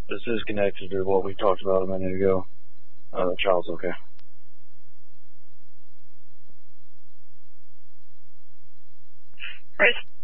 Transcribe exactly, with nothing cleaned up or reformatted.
This is connected to what we talked about a minute ago. Uh, the child's okay. Chris?